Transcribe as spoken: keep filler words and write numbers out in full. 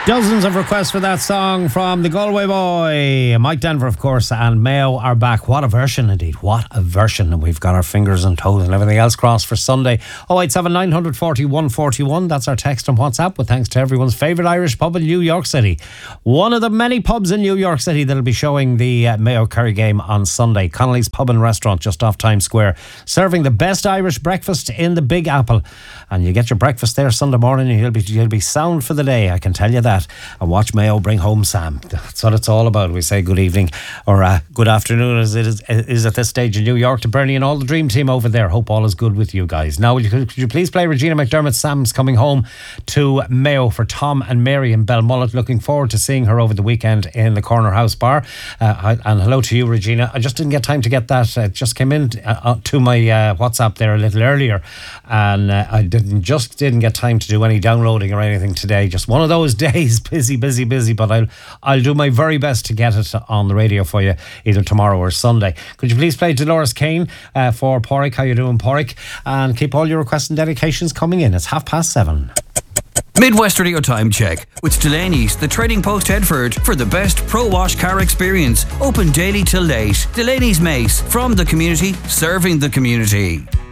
Dozens of requests for that song from the Galway Boy. Mike Denver, of course, and Mayo are back. What a version indeed. What a version. And we've got our fingers and toes and everything else crossed for Sunday. oh eight seven nine four oh one four one. That's our text on WhatsApp, with thanks to everyone's favourite Irish pub in New York City. One of the many pubs in New York City that'll be showing the uh, Mayo Kerry game on Sunday. Connolly's Pub and Restaurant, just off Times Square, serving the best Irish breakfast in the Big Apple. And you get your breakfast there Sunday morning and you'll be, you'll be sound for the day, I can tell you that. And watch Mayo bring home Sam. That's what it's all about. We say good evening or uh, good afternoon as it is, is at this stage in New York to Bernie and all the dream team over there. Hope all is good with you guys. Now, would you, could you please play Regina McDermott? Sam's coming home to Mayo for Tom and Mary in Belmullet. Looking forward to seeing her over the weekend in the Corner House Bar. Uh, and hello to you, Regina. I just didn't get time to get that. It just came in uh, to my uh, WhatsApp there a little earlier, and uh, I didn't just didn't get time to do any downloading or anything today. Just one of those days. Busy, busy, busy, but I'll I'll do my very best to get it on the radio for you either tomorrow or Sunday. Could you please play Dolores Kane uh, for Porrick? How you doing, Porrick? And keep all your requests and dedications coming in. It's half past seven. Midwest Radio Time Check with Delaney's, the Trading Post Headford, for the best pro-wash car experience. Open daily till late. Delaney's Mace, from the community, serving the community.